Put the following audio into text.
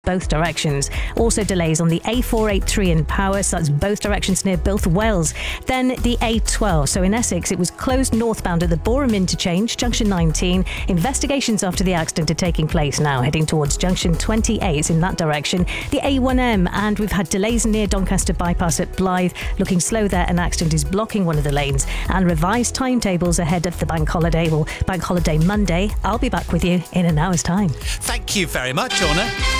both directions. Also delays on the A483 in Powys, so that's both directions near both Wells. Then the A12, so in Essex it was closed northbound at the Boreham interchange, junction 19. Investigations after the accident are taking place now, heading towards junction 28 in that direction. The A1M, and we've had delays near Doncaster bypass at Blythe, looking slow there. An accident is blocking one of the lanes, and revised timetables ahead of the bank holiday Monday. I'll be back with you in an hour's time. Thank you very much, Orna.